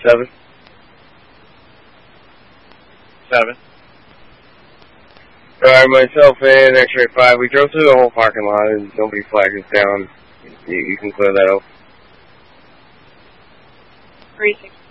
7. 7. Alright, myself and X-Ray 5, we drove through the whole parking lot and nobody flagged us down. You can clear that up. 360.